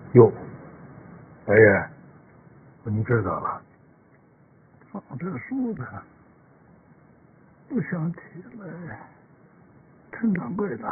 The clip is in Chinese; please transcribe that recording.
哟，白爷，你这咋了？ 放这书的不想起来，陈掌柜的，